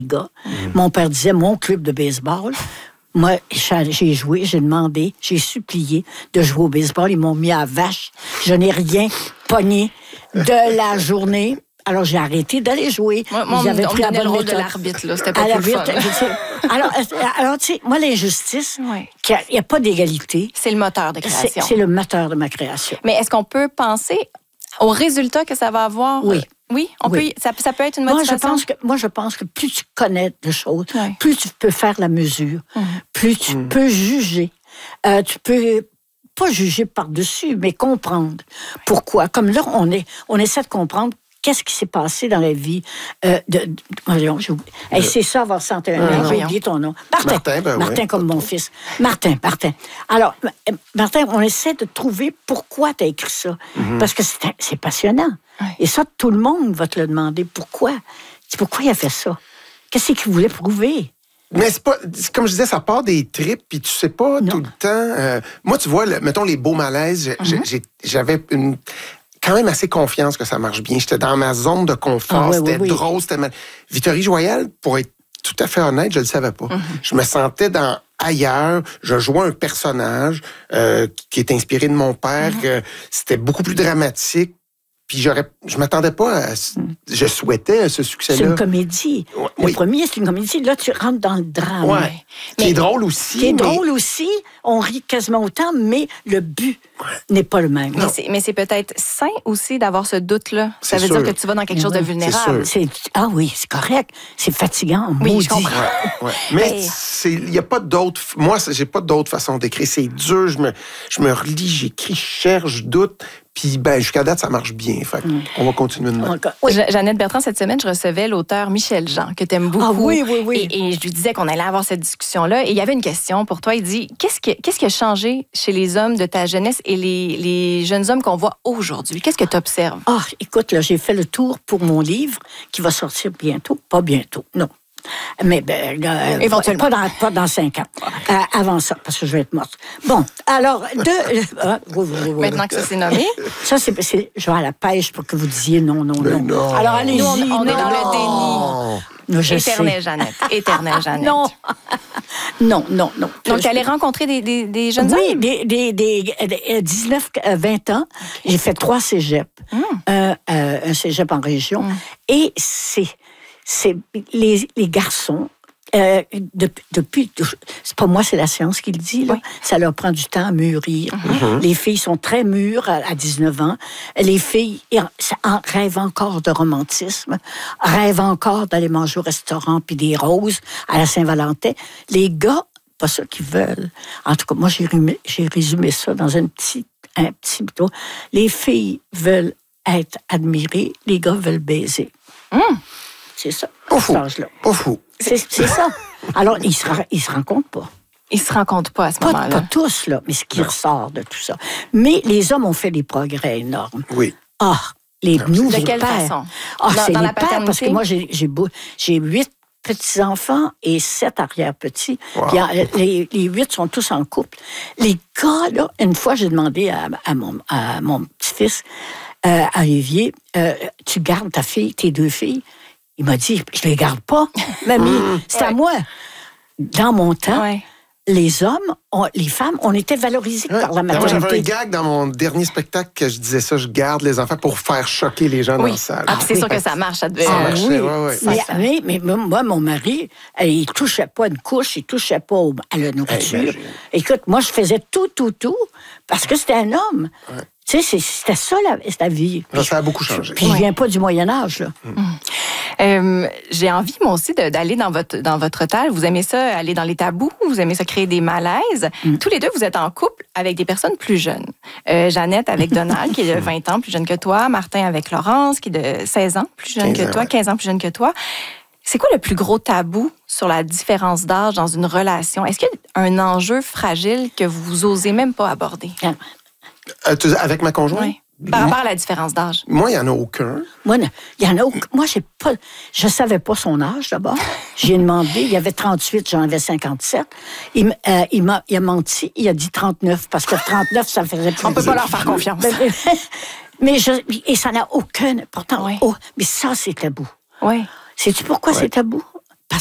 gars. Mon père disait, mon club de baseball. Moi, j'ai joué, j'ai demandé, j'ai supplié de jouer au baseball. Ils m'ont mis à vache. Je n'ai rien pogné de la journée. Alors, j'ai arrêté d'aller jouer. Moi, on me donnait le rôle de l'arbitre, là. C'était pas plus fun. Alors, tu sais, moi, l'injustice, il n'y a pas d'égalité. C'est le moteur de création. C'est le moteur de ma création. Mais est-ce qu'on peut penser au résultat que ça va avoir? Oui. Oui, ça peut être une motivation. Moi, je pense que plus tu connais de choses, plus tu peux faire la mesure, plus tu peux juger. Tu peux pas juger par-dessus, mais comprendre pourquoi. Comme là, on essaie de comprendre qu'est-ce qui s'est passé dans la vie voyons, c'est ça, avoir 101 ans, j'ai oublié ton nom. Martin, comme mon fils. Martin. Alors, Martin, on essaie de trouver pourquoi tu as écrit ça. Parce que c'est passionnant. Et ça, tout le monde va te le demander. Pourquoi? Pourquoi il a fait ça? Qu'est-ce qu'il voulait prouver? Mais c'est pas, comme je disais, ça part des tripes, puis tu sais pas tout le temps. Moi, tu vois, mettons les beaux malaises, j'avais quand même assez confiance que ça marche bien. J'étais dans ma zone de confort, c'était drôle, c'était Victorie Joyal, pour être tout à fait honnête, je le savais pas. Je me sentais ailleurs, je jouais un personnage qui est inspiré de mon père, c'était beaucoup plus dramatique. Puis je m'attendais pas à... Je souhaitais ce succès-là. C'est une comédie. Le premier, c'est une comédie. Là, tu rentres dans le drame. Ouais. Qui est drôle aussi. Qui est drôle aussi. On rit quasiment autant, mais le but n'est pas le même. Mais c'est peut-être sain aussi d'avoir ce doute-là. Ça veut dire que tu vas dans quelque chose de vulnérable. Ah oui, c'est correct. C'est fatigant. Oui, je comprends. Mais il n'y a pas d'autre... Moi, j'ai pas d'autre façon d'écrire. C'est dur. Je me relis, j'écris, je cherche, je doute. Puis, jusqu'à date, ça marche bien. Fait on va continuer de même. Jeannette Bertrand, cette semaine, je recevais l'auteur Michel Jean, que tu aimes beaucoup. Ah oui. Et je lui disais qu'on allait avoir cette discussion-là. Et il y avait une question pour toi. Il dit, qu'est-ce qui a changé chez les hommes de ta jeunesse et les jeunes hommes qu'on voit aujourd'hui? Qu'est-ce que tu observes? Écoute, là, j'ai fait le tour pour mon livre qui va sortir bientôt. Pas bientôt, non. Mais éventuellement. Pas dans 5 ans. Avant ça, parce que je vais être morte. Bon, alors, maintenant que ça s'est nommé? Ça, c'est je vais à la pêche pour que vous disiez non. Alors, allez-y. Nous, on est dans le déni. Éternelle Jeannette. Non. Donc, tu allais rencontrer des jeunes hommes? Oui, des 19-20 ans. J'ai fait 3 cégeps. Un cégep en région. Et c'est les garçons, depuis, c'est pas moi, c'est la science qui le dit, là. Ça leur prend du temps à mûrir. Les filles sont très mûres à 19 ans. Les filles rêvent encore de romantisme, rêvent encore d'aller manger au restaurant puis des roses à la Saint-Valentin. Les gars, pas ça qu'ils veulent. En tout cas, moi, j'ai résumé ça dans un petit bouton. Les filles veulent être admirées, les gars veulent baiser. C'est ça, à cet âge-là. C'est ça. Alors, ils se rencontrent pas. Ils se rencontrent pas à ce moment-là. Pas tous, là, mais ce qui ressort de tout ça. Mais les hommes ont fait des progrès énormes. Oui. Les nouveaux de quelle pères. façon? C'est dans les la pères, paternité? parce que moi, j'ai 8 petits-enfants et 7 arrière-petits. Wow. Puis les 8 sont tous en couple. Les gars, là, une fois, j'ai demandé à mon petit-fils, à Olivier, tu gardes ta fille, tes 2 filles? Il m'a dit, je les garde pas. Mamie, c'est à moi. Dans mon temps, les hommes, les femmes, on était valorisés par la maternité. Moi, j'avais un gag dans mon dernier spectacle que je disais ça, je garde les enfants pour faire choquer les gens dans la salle. C'est sûr que ça marche, ça devait... Mais moi, mon mari, il touchait pas une couche, il touchait pas à la nourriture. Écoute, moi, je faisais tout, parce que c'était un homme. Tu sais, c'était ça, la vie. Ça a beaucoup changé. Puis je viens pas du Moyen-Âge, là. J'ai envie, moi aussi, d'aller dans votre terre. Vous aimez ça, aller dans les tabous? Vous aimez ça, créer des malaises? Tous les deux, vous êtes en couple avec des personnes plus jeunes. Jeannette avec Donald, qui est de 20 ans plus jeune que toi. Martin avec Laurence, qui est de 16 ans plus jeune que toi, 15 ans plus jeune que toi. C'est quoi le plus gros tabou sur la différence d'âge dans une relation? Est-ce qu'il y a un enjeu fragile que vous osez même pas aborder? Avec ma conjointe? Oui. Par rapport à la différence d'âge. Moi, il n'y en a aucun. Moi, il y en a aucun. Moi, je savais pas son âge, d'abord. J'ai demandé, il y avait 38, j'en avais 57. Il a menti, il a dit 39, parce que 39, ça faisait plus. On peut pas leur faire confiance. Et ça n'a aucun... Pourtant, mais ça, c'est tabou. Oui. Sais-tu pourquoi c'est tabou?